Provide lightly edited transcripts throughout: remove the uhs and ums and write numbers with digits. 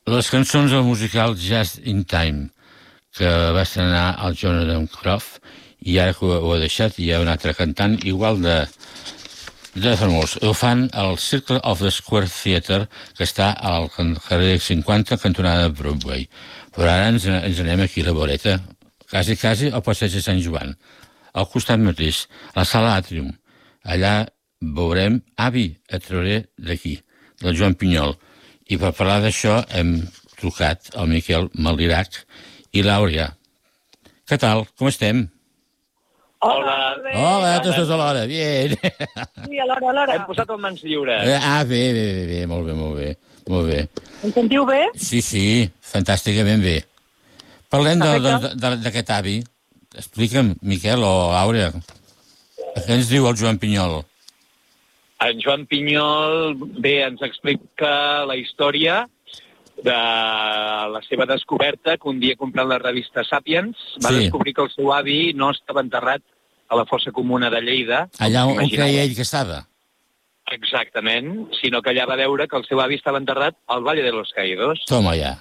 Les cançons del musical Just in Time, que va estrenar el Jonathan Groff, i ara que ho ha deixat hi ha un altre cantant igual de famós. Ho fan al Circle of the Square Theatre, que està al carrer 50, cantonada de Broadway. Però ara ens anem aquí a la voreta, quasi al passeig de Sant Joan, al costat mateix, a la sala Atrium. Allà veurem Avi, et trauré d'aquí, del Joan Pinyol. I per parlar d'això hem trucat al Miquel Malirac i l'Àurea. Què tal? Com estem? Hola. Hola, tots alhora. Bien. Sí, alhora. Hem posat en mans lliures. Bé. Molt bé. Em sentiu bé? Sí, fantàsticament bé. Parlem d'aquest avi. Explica'm, Miquel o Àurea, què ens diu el Joan Pinyol? En Joan Pinyol, bé, ens explica la història de la seva descoberta, que un dia comprant la revista Sapiens va descobrir que el seu avi no estava enterrat a la fossa comuna de Lleida. Allà on creia ell que estava? Exactament, sinó que allà va veure que el seu avi estava enterrat al Valle de los Caídos. Toma ja.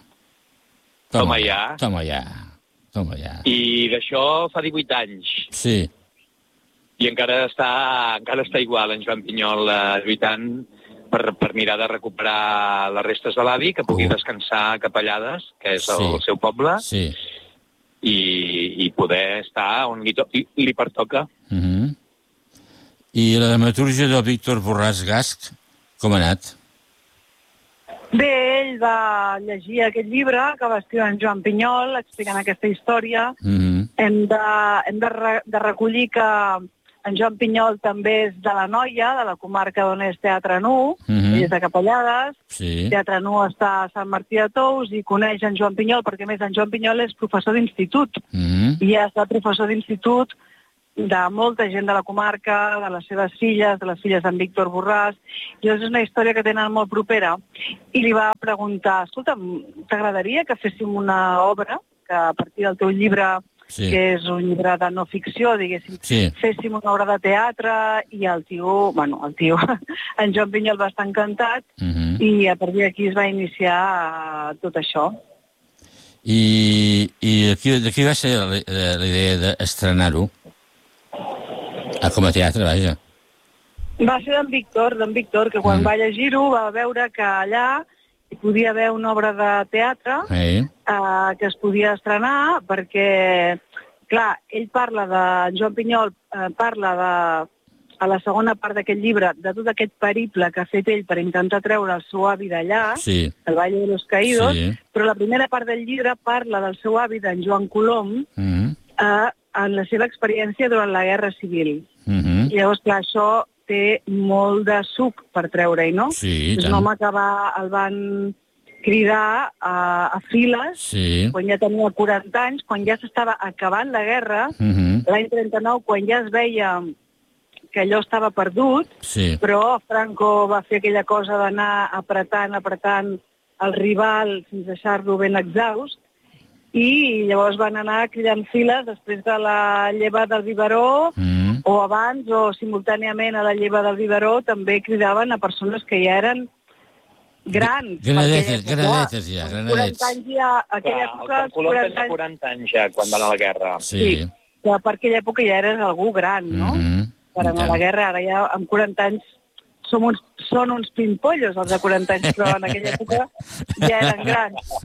I d'això fa 18 anys. Sí. I encara està igual, en Joan Pinyol, lluitant per mirar de recuperar les restes de l'avi, que pugui descansar a Capellades, que és el seu poble, i poder estar on li pertoca. I la dramatúrgia del Víctor Borràs Gasc, com ha anat? Bé, ell va llegir aquest llibre que va escriure en Joan Pinyol, explicant aquesta història. Hem de recollir que en Joan Pinyol també és de la Noia, de la comarca d'on és Teatre Nu, ell és de Capellades, Teatre Nu està a Sant Martí de Tous, i coneix en Joan Pinyol, perquè a més en Joan Pinyol és professor d'institut, i ha estat professor d'institut de molta gent de la comarca, de les seves filles, de les filles d'en Víctor Borràs, i és una història que tenen molt propera, i li va preguntar, escolta, t'agradaria que féssim una obra, que a partir del teu llibre, que és un llibre de no ficció, diguéssim, féssim una obra de teatre, i el tio, en Joan Pinyol va estar encantat, i a partir d'aquí es va iniciar tot això. I de qui va ser la idea d'estrenar-ho? Com a teatre, vaja. Va ser d'en Víctor, que quan va llegir-ho va veure que allà hi podia haver una obra de teatre que es podia estrenar, perquè, clar, ell parla de... Joan Pinyol parla de, a la segona part d'aquest llibre, de tot aquest periple que ha fet ell per intentar treure el seu avi d'allà, el Valle de los Caídos, però la primera part del llibre parla del seu avi, d'en Joan Colom, en la seva experiència durant la Guerra Civil. I llavors, clar, això té molt de suc per treure-hi, no? És un home que el van cridar a files quan ja tenia 40 anys, quan ja s'estava acabant la guerra, l'any 39, quan ja es veia que allò estava perdut, però Franco va fer aquella cosa d'anar apretant el rival fins a deixar-lo ben exhaust, i llavors van anar cridant files després de la lleva del biberó, o abans o simultàniament a la lleva del biberó també cridaven a persones que ja eren grans. Granetes ja, granadets. 40 anys ja, a aquella època... El Colom tenia 40 anys ja, quan va anar a la guerra. Sí, per aquella època ja eres algú gran, no? Per anar a la guerra, ara ja amb 40 anys són uns pimpollos, els de 40 anys, però en aquella època ja eren grans.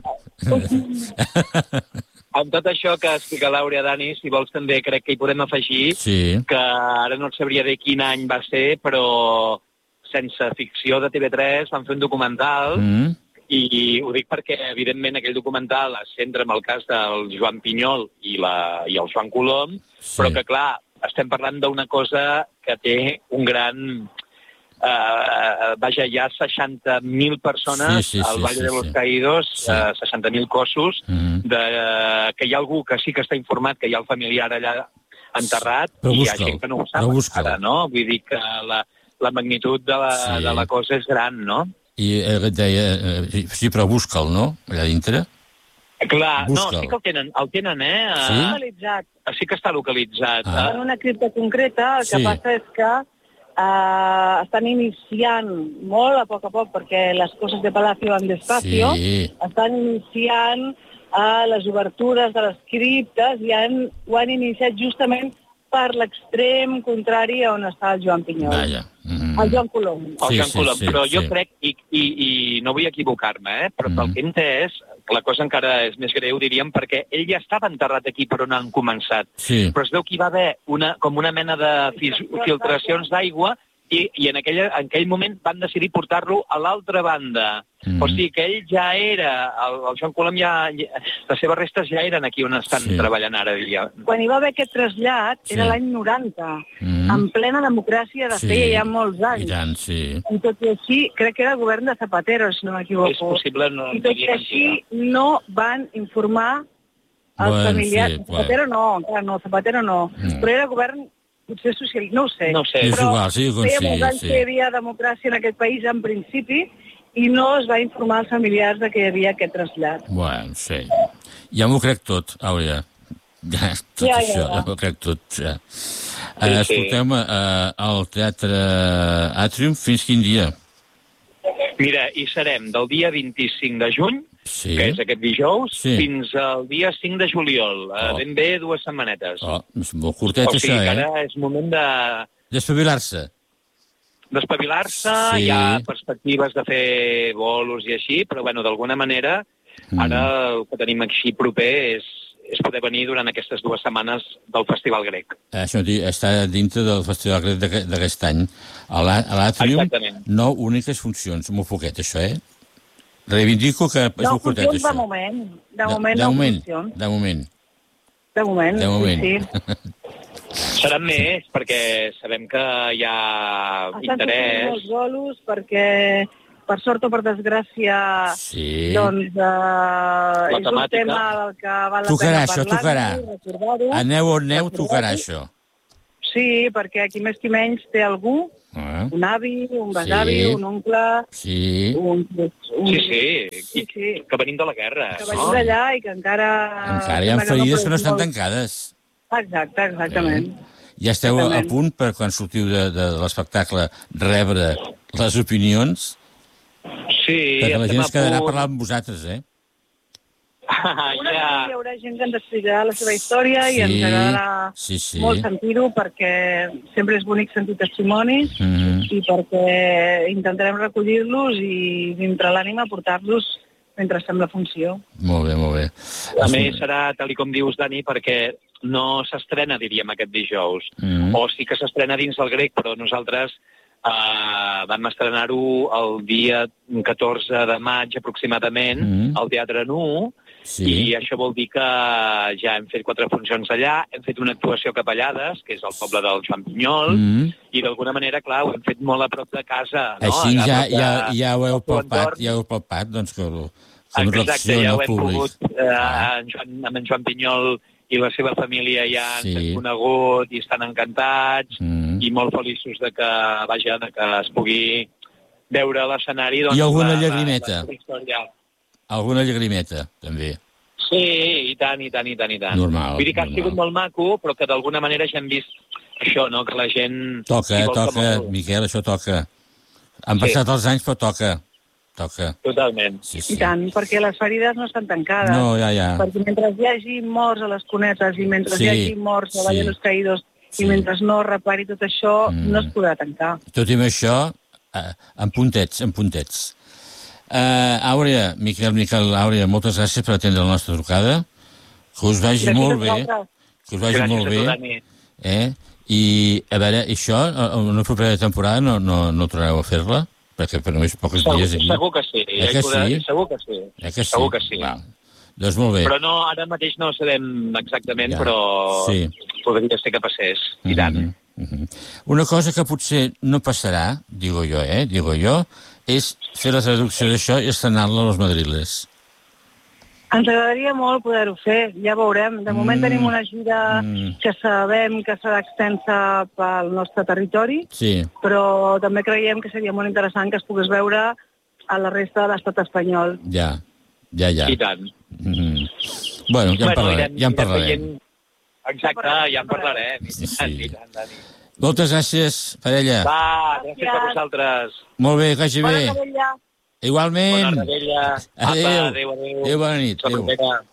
Amb tot això que explica l'Àurea, Dani, si vols també crec que hi podem afegir que ara no et sabria dir quin any va ser, però sense ficció de TV3 van fer un documental, i ho dic perquè, evidentment, aquell documental es centra en el cas del Joan Pinyol i el Joan Colom, però que, clar, estem parlant d'una cosa que té un gran... vaja, hi ha 60.000 persones al Valle de los Caídos, 60.000 cossos, que hi ha algú que sí que està informat, que hi ha el familiar allà enterrat, i hi ha gent que no ho sap encara, no? Vull dir que la magnitud de la cosa és gran, no? I et deia, sí, però busca'l, no? Allà dintre? Clar, no, sí que el tenen, localitzat. Sí que està localitzat. En una cripta concreta, el que passa és que estan iniciant molt a poc, perquè les coses de Palacio van despacio, estan iniciant les obertures de les criptes i ho han iniciat justament per l'extrem contrari a on està el Joan Pinyol. Vaja. El Joan Colom. El Joan Colom, però jo crec, i no vull equivocar-me, però pel que he entès, la cosa encara és més greu, diríem, perquè ell ja estava enterrat aquí per on han començat. Però es veu que hi va haver com una mena de filtracions d'aigua i en aquell moment van decidir portar-lo a l'altra banda. O sigui que ell ja era, el Joan Colom, les seves restes ja eren aquí on estan treballant ara, diria. Quan hi va haver aquest trasllat, era l'any 90, en plena democràcia de feia ja molts anys. I tant, sí. I tot i així, crec que era el govern de Zapatero, si no m'equivoco. És possible, no. I tot i així no van informar els familiars. Zapatero no. Però era govern potser socialista, no ho sé. És igual, sí, feia molts anys que hi havia democràcia en aquest país, en principi, i no es va informar als familiars de que hi havia aquest trasllat. Bueno, sí. Ja m'ho crec tot, Àurea. Ja m'ho crec tot, ja. Escolteu-me, al Teatre Àtrium, fins quin dia? Mira, hi serem del dia 25 de juny, que és aquest dijous, fins al dia 5 de juliol. Ben bé 2 setmanetes. És molt curtet, això, O sigui que ara és moment de... D'espavilar-se. Hi ha perspectives de fer bolos i així, però bueno, d'alguna manera, ara el que tenim aquí proper és poder venir durant aquestes 2 setmanes del Festival Grec. Això està dintre del Festival Grec d'aquest any. A l'Àtrium, 9 úniques funcions. Molt poquet, això, Reivindico que és molt curtet, això. De moment. De moment, sí. Seran més, perquè sabem que hi ha interès. Estan fent molts bolos, perquè, per sort o per desgràcia, doncs, és un tema del que val la pena parlar. Tocarà. Aneu on aneu, tocarà això. Sí, perquè qui més qui menys té algú, un avi, un besavi, un oncle... Sí, que venim de la guerra. Que venim d'allà i que encara... Encara hi ha ferides que no estan tancades. Exactament. Ja esteu a punt per, quan sortiu de l'espectacle, rebre les opinions? Sí. Perquè la gent es quedarà a parlar amb vosaltres, Hi haurà gent que ens explicarà la seva història i ens agradarà molt sentir-ho, perquè sempre és bonic sentir testimonis i perquè intentarem recollir-los i dintre l'ànima portar-los mentre estem la funció. Molt bé. A més, serà tal com dius, Dani, perquè no s'estrena, diríem, aquest dijous. O sí que s'estrena dins del Grec, però nosaltres vam estrenar-ho el dia 14 de maig, aproximadament, al Teatre Nu, i això vol dir que ja hem fet 4 funcions allà, hem fet una actuació a Capellades, que és el poble del Joan Pinyol, i d'alguna manera, clar, ho hem fet molt a prop de casa. Així ja ho heu palpat, doncs que... Exacte, ja ho hem pogut amb en Joan Pinyol i la seva família ja ens han conegut i estan encantats i molt feliços de que es pugui veure l'escenari. I alguna llagrimeta? Alguna llagrimeta, també. Sí, i tant. Normal. Vull dir que ha sigut molt maco, però que d'alguna manera ja hem vist això, no?, que la gent... Toca, Miquel, això toca. Han passat els anys, però toca. Totalment. I tant, perquè les ferides no estan tancades. No, ja. Perquè mentre hi hagi morts a les cunetes i mentre hi hagi morts a Valle de los Caídos i mentre no repari tot això, no es podrà tancar. Tot i amb això, en puntets. Àurea, Miquel, moltes gràcies per atendre la nostra trucada. Que us vagi molt bé. I, a veure, això, en una propera temporada no tornareu a fer-la? Perquè per només pocs dies... Segur que sí. Segur que sí. Doncs molt bé. Però no, ara mateix no sabem exactament, però podria ser que passés. I tant. Una cosa que potser no passarà, digo jo, és fer la traducció d'això i estrenar-la a los Madriles. Ens agradaria molt poder-ho fer, ja veurem. De moment tenim una gira que sabem que serà extensa pel nostre territori, però també creiem que seria molt interessant que es pogués veure a la resta de l'estat espanyol. Ja. I tant. Bueno, ja en parlarem. Exacte, ja en parlarem. I tant, Dani. Moltes gràcies, parella. Va, gràcies a vosaltres. Molt bé, que vagi bé. Bona revetlla. Igualment. Bona revetlla. Adéu. Adéu. Adéu, bona nit. Adéu.